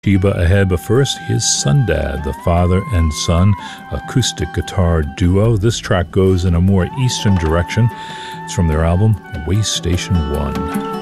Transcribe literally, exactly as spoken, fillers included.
Sheba ahead, but first, here's Sundad, the father and son acoustic guitar duo. This track goes in a more eastern direction. It's from their album, Way Station One.